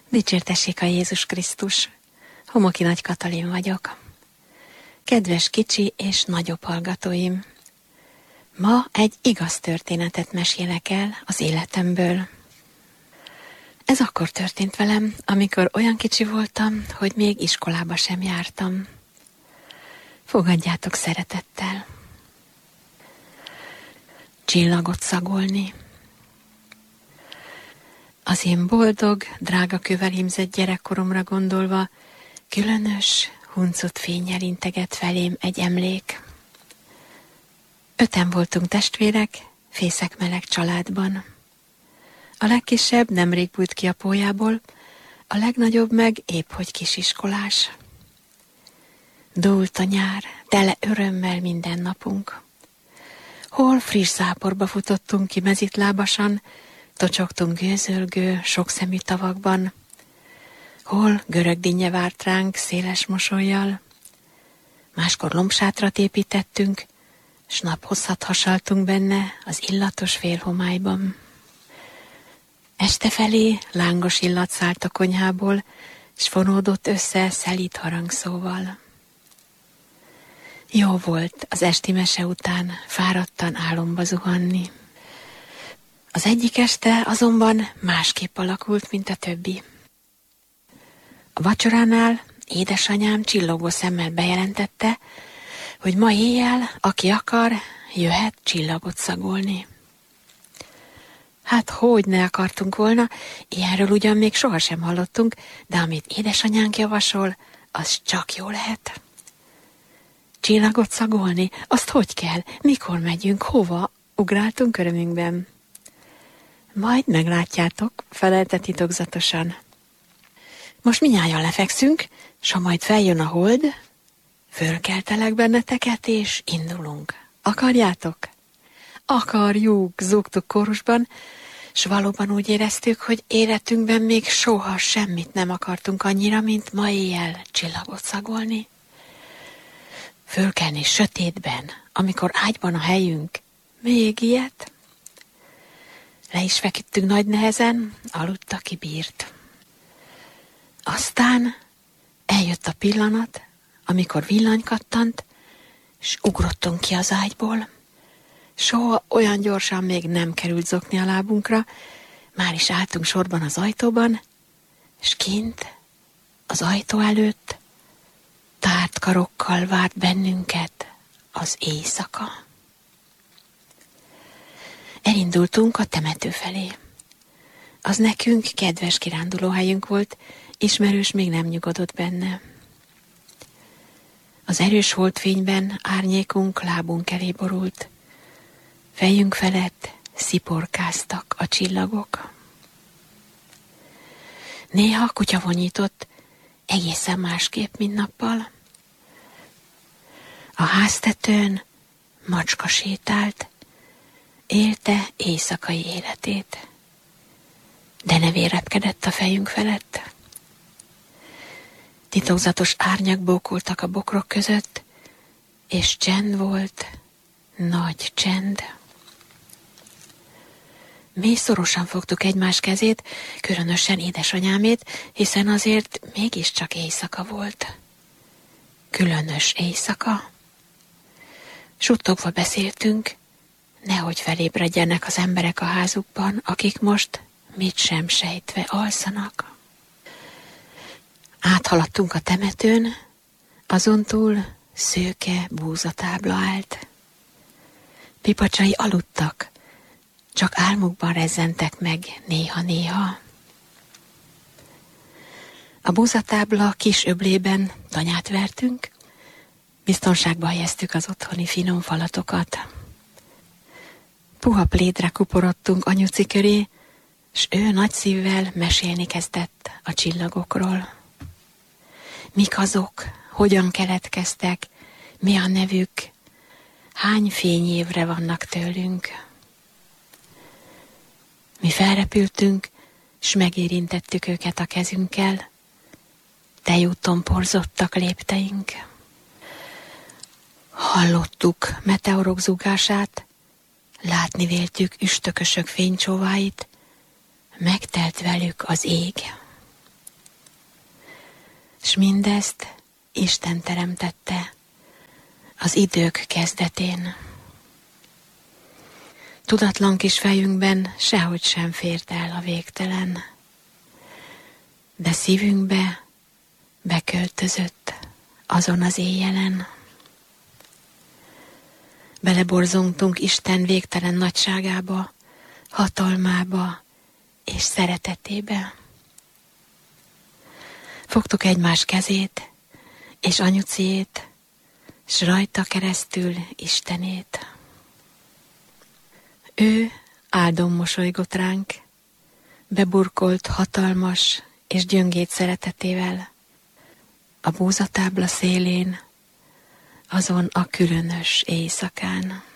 Dicsértessék a Jézus Krisztus! Homoki Nagy Katalin vagyok. Kedves kicsi és nagyobb hallgatóim! Ma egy igaz történetet mesélek el az életemből. Ez akkor történt velem, amikor olyan kicsi voltam, hogy még iskolába sem jártam. Fogadjátok szeretettel. Csillagot szagolni. Az én boldog, drága kővel hímzett gyerekkoromra gondolva, különös, huncut fénnyel integet felém egy emlék. 5 voltunk testvérek, fészek-meleg családban. A legkisebb nemrég bújt ki a pólyából, a legnagyobb meg épp hogy kisiskolás. Dúlt a nyár, tele örömmel minden napunk. Hol friss záporba futottunk ki mezitlábasan, tocsogtunk gőzölgő, sokszemű tavakban, hol görög dinnye várt ránk széles mosollyal, máskor lombsátrat építettünk, s naphosszat hasaltunk benne az illatos félhomályban. Este felé lángos illat szállt a konyhából, s fonódott össze szelíd harangszóval. Jó volt az esti mese után fáradtan álomba zuhanni. Az egyik este azonban másképp alakult, mint a többi. A vacsoránál édesanyám csillogó szemmel bejelentette, hogy ma éjjel, aki akar, jöhet csillagot szagolni. Hát hogy ne akartunk volna, ilyenről ugyan még sohasem hallottunk, de amit édesanyánk javasol, az csak jó lehet. Csillagot szagolni? Azt hogy kell? Mikor megyünk? Hova? Ugráltunk örömünkben. Majd meglátjátok, felelte titokzatosan. Most mindnyájan lefekszünk, s ha majd feljön a hold, fölkeltelek benneteket, és indulunk. Akarjátok? Akarjuk, zúgtuk kórusban, s valóban úgy éreztük, hogy életünkben még soha semmit nem akartunk annyira, mint ma éjjel csillagot szagolni. Fölkelni sötétben, amikor ágyban a helyünk, még ilyet? Le is feküdtünk nagy nehezen, aludt, aki bírt. Aztán eljött a pillanat, amikor villany kattant, s ugrottunk ki az ágyból. Soha olyan gyorsan még nem került zokni a lábunkra, már is álltunk sorban az ajtóban, s kint, az ajtó előtt, tárt karokkal várt bennünket az éjszaka. Elindultunk a temető felé. Az nekünk kedves kirándulóhelyünk volt, ismerős még nem nyugodott benne. Az erős holdfényben árnyékunk lábunk elé borult. Fejünk felett sziporkáztak a csillagok. Néha kutya vonyított, egészen másképp, mint nappal. A háztetőn macska sétált, élte éjszakai életét, de nevé repkedett a fejünk felett. Titokzatos árnyak bókoltak a bokrok között, és csend volt, nagy csend. Mi szorosan fogtuk egymás kezét, különösen édesanyámét, hiszen azért mégiscsak éjszaka volt. Különös éjszaka. Suttogva beszéltünk, nehogy felébredjenek az emberek a házukban, akik most mit sem sejtve alszanak. Áthaladtunk a temetőn, azon túl szőke búzatábla állt. Pipacsai aludtak, csak álmukban rezzentek meg néha-néha. A búzatábla kis öblében tanyát vertünk, biztonságba helyeztük az otthoni finom falatokat. Puha plédre kuporodtunk anyuci köré, s ő nagy szívvel mesélni kezdett a csillagokról. Mik azok, hogyan keletkeztek, mi a nevük, hány fényévre vannak tőlünk. Mi felrepültünk, s megérintettük őket a kezünkkel, tejúton porzottak lépteink. Hallottuk meteorok zúgását, látni véltük üstökösök fénycsóváit, megtelt velük az ég. mindezt Isten teremtette az idők kezdetén. Tudatlan kis fejünkben sehogy sem fért el a végtelen, de szívünkbe beköltözött azon az éjjelen. Beleborzongtunk Isten végtelen nagyságába, hatalmába és szeretetébe. Fogtuk egymás kezét és anyuciét, s rajta keresztül Istenét. Ő áldon mosolygott ránk, beburkolt hatalmas és gyöngét szeretetével a búzatábla szélén, azon a különös éjszakán.